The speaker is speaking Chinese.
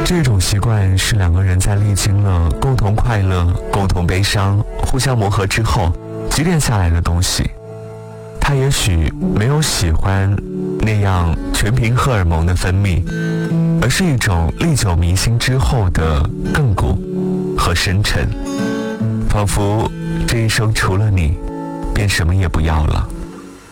这种习惯是两个人在历经了共同快乐、共同悲伤、互相磨合之后积淀下来的东西。他也许没有喜欢那样全凭荷尔蒙的分泌，而是一种历久弥新之后的亘古和深沉，仿佛这一生除了你，便什么也不要了。